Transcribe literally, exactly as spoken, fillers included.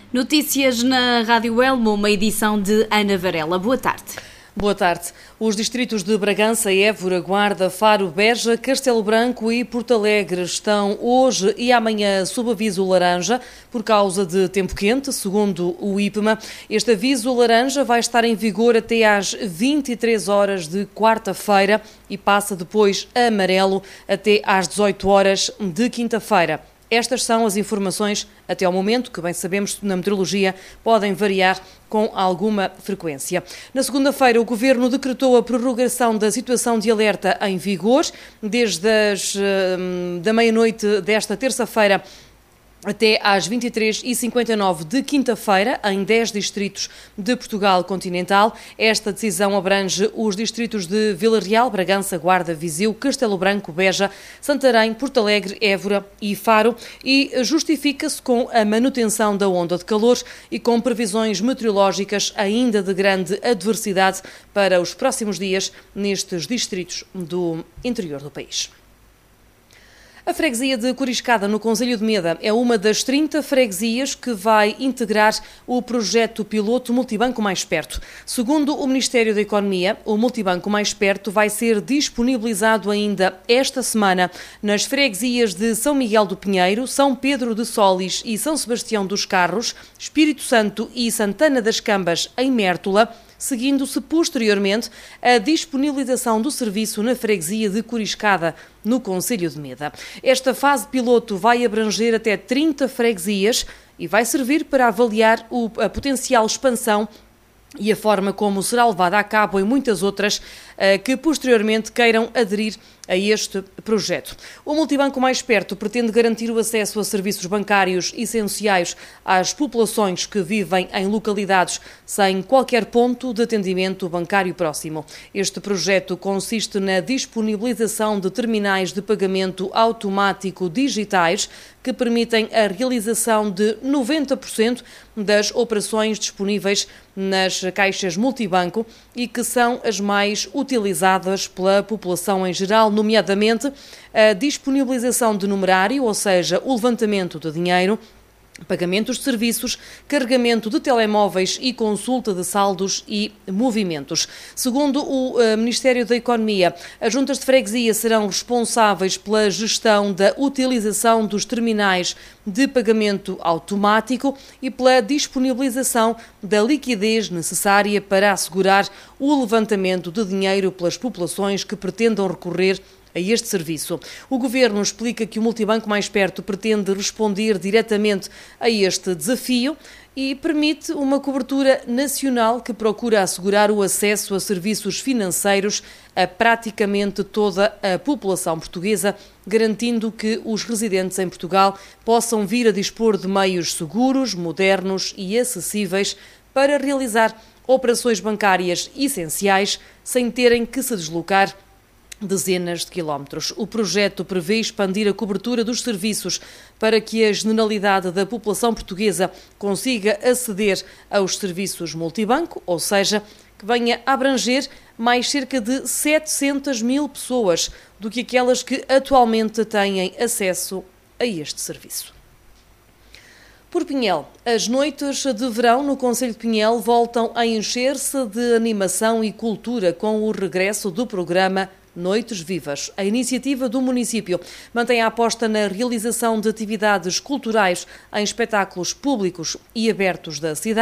Notícias na Rádio Elmo, uma edição de Ana Varela. Boa tarde. Boa tarde. Os distritos de Bragança, Évora, Guarda, Faro, Beja, Castelo Branco e Porto Alegre estão hoje e amanhã sob aviso laranja por causa de tempo quente, segundo o IPMA. Este aviso laranja vai estar em vigor até às vinte e três horas de quarta-feira e passa depois a amarelo até às dezoito horas de quinta-feira. Estas são as informações até ao momento, que bem sabemos na meteorologia podem variar com alguma frequência. Na segunda-feira, o Governo decretou a prorrogação da situação de alerta em vigor, desde as, da meia-noite desta terça-feira até às vinte e três e cinquenta e nove de quinta-feira, em dez distritos de Portugal continental. Esta decisão abrange os distritos de Vila Real, Bragança, Guarda, Viseu, Castelo Branco, Beja, Santarém, Porto Alegre, Évora e Faro e justifica-se com a manutenção da onda de calor e com previsões meteorológicas ainda de grande adversidade para os próximos dias nestes distritos do interior do país. A freguesia de Coriscada, no concelho de Meda, é uma das trinta freguesias que vai integrar o projeto piloto Multibanco Mais Perto. Segundo o Ministério da Economia, o Multibanco Mais Perto vai ser disponibilizado ainda esta semana nas freguesias de São Miguel do Pinheiro, São Pedro de Solis e São Sebastião dos Carros, Espírito Santo e Santana das Cambas, em Mértola, seguindo-se posteriormente a disponibilização do serviço na freguesia de Coriscada, no concelho de Meda. Esta fase piloto vai abranger até trinta freguesias e vai servir para avaliar a potencial expansão e a forma como será levada a cabo em muitas outras que posteriormente queiram aderir a este projeto. O Multibanco Mais Perto pretende garantir o acesso a serviços bancários essenciais às populações que vivem em localidades sem qualquer ponto de atendimento bancário próximo. Este projeto consiste na disponibilização de terminais de pagamento automático digitais que permitem a realização de noventa por cento das operações disponíveis nas caixas multibanco e que são as mais utilizadas pela população em geral, nomeadamente a disponibilização de numerário, ou seja, o levantamento de dinheiro, pagamentos de serviços, carregamento de telemóveis e consulta de saldos e movimentos. Segundo o uh, Ministério da Economia, as juntas de freguesia serão responsáveis pela gestão da utilização dos terminais de pagamento automático e pela disponibilização da liquidez necessária para assegurar o levantamento de dinheiro pelas populações que pretendam recorrer a este serviço. O Governo explica que o Multibanco Mais Perto pretende responder diretamente a este desafio e permite uma cobertura nacional que procura assegurar o acesso a serviços financeiros a praticamente toda a população portuguesa, garantindo que os residentes em Portugal possam vir a dispor de meios seguros, modernos e acessíveis para realizar operações bancárias essenciais sem terem que se deslocar dezenas de quilómetros. O projeto prevê expandir a cobertura dos serviços para que a generalidade da população portuguesa consiga aceder aos serviços multibanco, ou seja, que venha a abranger mais cerca de setecentas mil pessoas do que aquelas que atualmente têm acesso a este serviço. Por Pinhel, as noites de verão no concelho de Pinhel voltam a encher-se de animação e cultura com o regresso do programa Noites Vivas. A iniciativa do município mantém a aposta na realização de atividades culturais em espetáculos públicos e abertos da cidade.